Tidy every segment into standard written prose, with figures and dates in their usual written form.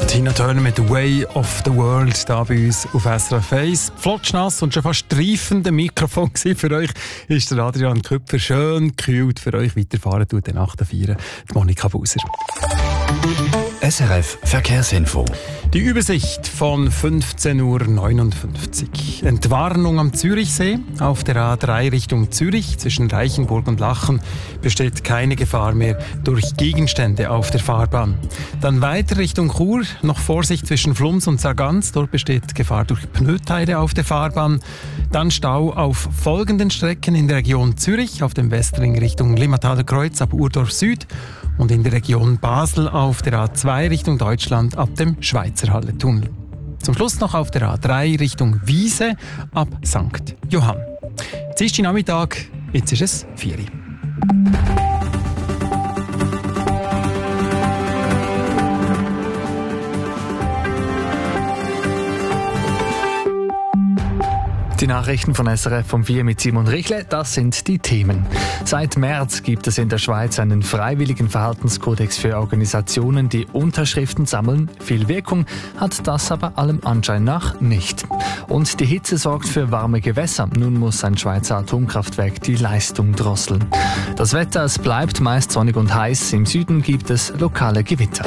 Tina Turner mit «Way of the World» da bei uns auf SRF 1. Flotschnass und schon fast streifende Mikrofon für euch ist der Adrian Küpfer. Schön gekühlt für euch. Weiterfahren tut den 8.4 die Monika Buser. SRF Verkehrsinfo. Die Übersicht von 15.59 Uhr. Entwarnung am Zürichsee. Auf der A3 Richtung Zürich zwischen Reichenburg und Lachen besteht keine Gefahr mehr durch Gegenstände auf der Fahrbahn. Dann weiter Richtung Chur. Noch Vorsicht zwischen Flums und Sargans. Dort besteht Gefahr durch Pneuteile auf der Fahrbahn. Dann Stau auf folgenden Strecken in der Region Zürich. Auf dem Westring Richtung Limmataler Kreuz ab Urdorf Süd. Und in der Region Basel auf der A2 Richtung Deutschland ab dem Schweizerhalle-Tunnel. Zum Schluss noch auf der A3 Richtung Wiese ab St. Johann. Jetzt ist Nachmittag, jetzt ist es 4 Uhr. Die Nachrichten von SRF vom 4 mit Simon Richle, das sind die Themen. Seit März gibt es in der Schweiz einen freiwilligen Verhaltenskodex für Organisationen, die Unterschriften sammeln. Viel Wirkung hat das aber allem Anschein nach nicht. Und die Hitze sorgt für warme Gewässer. Nun muss ein Schweizer Atomkraftwerk die Leistung drosseln. Das Wetter, es bleibt meist sonnig und heiß. Im Süden gibt es lokale Gewitter.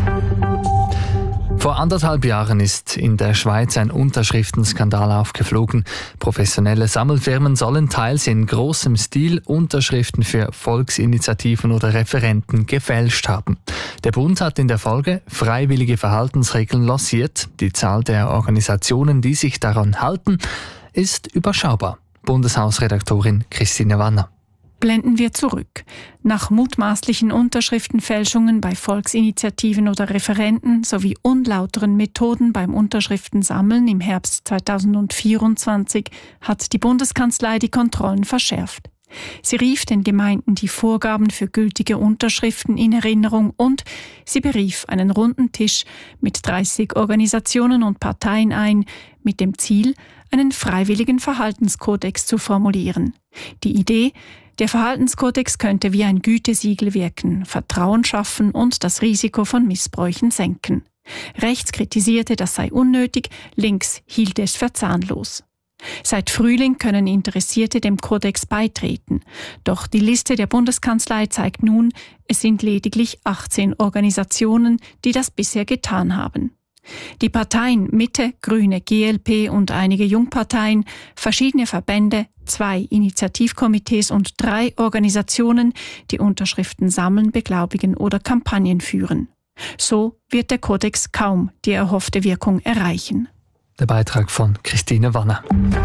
Vor 1,5 Jahren ist in der Schweiz ein Unterschriftenskandal aufgeflogen. Professionelle Sammelfirmen sollen teils in großem Stil Unterschriften für Volksinitiativen oder Referenden gefälscht haben. Der Bund hat in der Folge freiwillige Verhaltensregeln lanciert. Die Zahl der Organisationen, die sich daran halten, ist überschaubar. Bundeshausredaktorin Christine Wanner. Blenden wir zurück. Nach mutmaßlichen Unterschriftenfälschungen bei Volksinitiativen oder Referenden sowie unlauteren Methoden beim Unterschriftensammeln im Herbst 2024 hat die Bundeskanzlei die Kontrollen verschärft. Sie rief den Gemeinden die Vorgaben für gültige Unterschriften in Erinnerung und sie berief einen runden Tisch mit 30 Organisationen und Parteien ein, mit dem Ziel, einen freiwilligen Verhaltenskodex zu formulieren. Die Idee: Der Verhaltenskodex könnte wie ein Gütesiegel wirken, Vertrauen schaffen und das Risiko von Missbräuchen senken. Rechts kritisierte, das sei unnötig, links hielt es für zahnlos. Seit Frühling können Interessierte dem Kodex beitreten. Doch die Liste der Bundeskanzlei zeigt nun, es sind lediglich 18 Organisationen, die das bisher getan haben. Die Parteien Mitte, Grüne, GLP und einige Jungparteien, verschiedene Verbände, 2 Initiativkomitees und 3 Organisationen, die Unterschriften sammeln, beglaubigen oder Kampagnen führen. So wird der Kodex kaum die erhoffte Wirkung erreichen. Der Beitrag von Christine Wanner.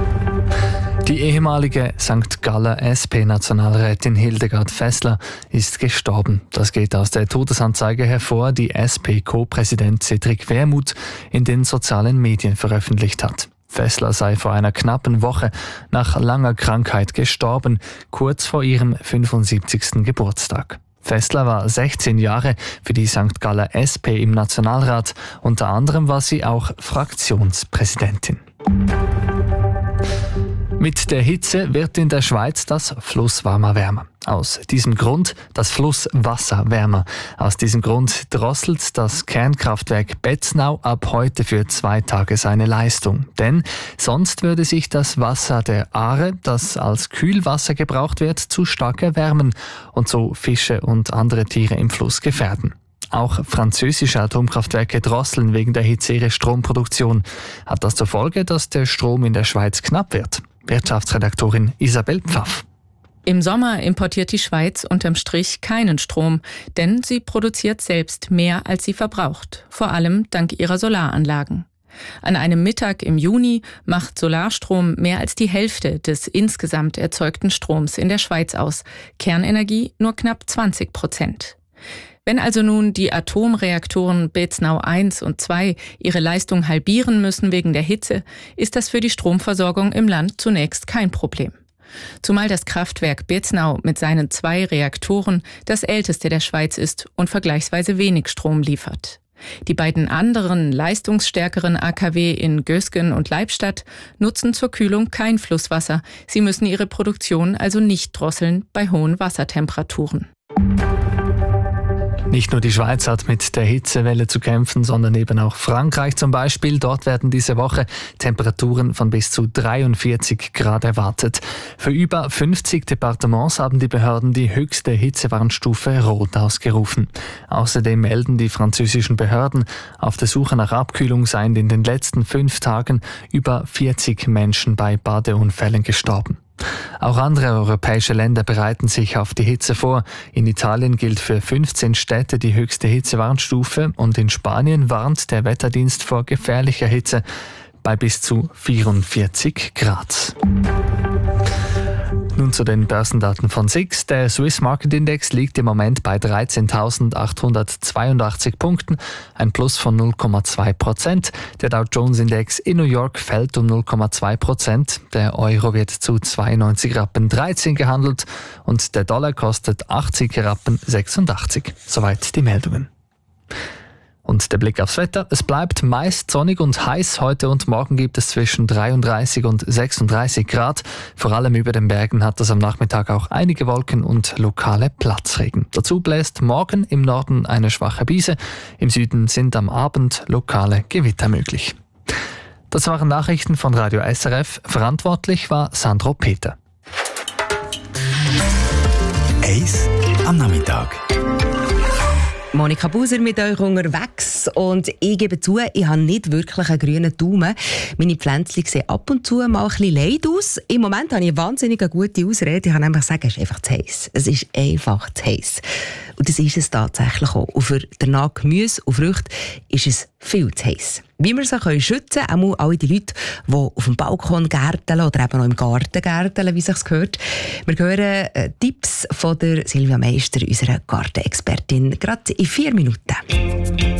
Die ehemalige St. Galler SP-Nationalrätin Hildegard Fessler ist gestorben. Das geht aus der Todesanzeige hervor, die SP-Co-Präsident Cedric Wermuth in den sozialen Medien veröffentlicht hat. Fessler sei vor einer knappen Woche nach langer Krankheit gestorben, kurz vor ihrem 75. Geburtstag. Fessler war 16 Jahre für die St. Galler SP im Nationalrat. Unter anderem war sie auch Fraktionspräsidentin. Mit der Hitze wird in der Schweiz das Flusswasser wärmer. Das Flusswasser wärmer. Aus diesem Grund drosselt das Kernkraftwerk Betznau ab heute für 2 Tage seine Leistung. Denn sonst würde sich das Wasser der Aare, das als Kühlwasser gebraucht wird, zu stark erwärmen und so Fische und andere Tiere im Fluss gefährden. Auch französische Atomkraftwerke drosseln wegen der Hitze ihre Stromproduktion. Hat das zur Folge, dass der Strom in der Schweiz knapp wird? Wirtschaftsredaktorin Isabel Pfaff. Im Sommer importiert die Schweiz unterm Strich keinen Strom, denn sie produziert selbst mehr, als sie verbraucht, vor allem dank ihrer Solaranlagen. An einem Mittag im Juni macht Solarstrom mehr als die Hälfte des insgesamt erzeugten Stroms in der Schweiz aus, Kernenergie nur knapp 20%. Wenn also nun die Atomreaktoren Betznau 1 und 2 ihre Leistung halbieren müssen wegen der Hitze, ist das für die Stromversorgung im Land zunächst kein Problem. Zumal das Kraftwerk Betznau mit seinen 2 Reaktoren das älteste der Schweiz ist und vergleichsweise wenig Strom liefert. Die beiden anderen leistungsstärkeren AKW in Gösgen und Leibstadt nutzen zur Kühlung kein Flusswasser. Sie müssen ihre Produktion also nicht drosseln bei hohen Wassertemperaturen. Nicht nur die Schweiz hat mit der Hitzewelle zu kämpfen, sondern eben auch Frankreich zum Beispiel. Dort werden diese Woche Temperaturen von bis zu 43 Grad erwartet. Für über 50 Departements haben die Behörden die höchste Hitzewarnstufe Rot ausgerufen. Außerdem melden die französischen Behörden, auf der Suche nach Abkühlung seien in den letzten 5 Tagen über 40 Menschen bei Badeunfällen gestorben. Auch andere europäische Länder bereiten sich auf die Hitze vor. In Italien gilt für 15 Städte die höchste Hitzewarnstufe und in Spanien warnt der Wetterdienst vor gefährlicher Hitze bei bis zu 44 Grad. Nun zu den Börsendaten von SIX. Der Swiss Market Index liegt im Moment bei 13.882 Punkten, ein Plus von 0,2%. Der Dow Jones Index in New York fällt um 0,2%. Der Euro wird zu 92,13 Rappen gehandelt und der Dollar kostet 80,86 Rappen. Soweit die Meldungen. Und der Blick aufs Wetter. Es bleibt meist sonnig und heiß. Heute und morgen gibt es zwischen 33 und 36 Grad. Vor allem über den Bergen hat es am Nachmittag auch einige Wolken und lokale Platzregen. Dazu bläst morgen im Norden eine schwache Brise. Im Süden sind am Abend lokale Gewitter möglich. Das waren Nachrichten von Radio SRF. Verantwortlich war Sandro Peter. Eis am Nachmittag. Monika Buser mit euch unterwegs und ich gebe zu, ich habe nicht wirklich einen grünen Daumen. Meine Pflänzchen sehen ab und zu mal ein bisschen leid aus. Im Moment habe ich eine wahnsinnig gute Ausrede. Ich kann nämlich sagen, es ist einfach zu heiß. Es ist einfach zu heiß. Und das ist es tatsächlich auch. Und für danach Gemüse und Früchte ist es viel zu heiß. Wie wir sie schützen können, auch alle die Leute, die auf dem Balkon gärteln oder eben auch im Garten gärteln, wie es sich gehört. Wir hören Tipps von der Silvia Meister, unserer Gartenexpertin, gerade in 4 Minuten.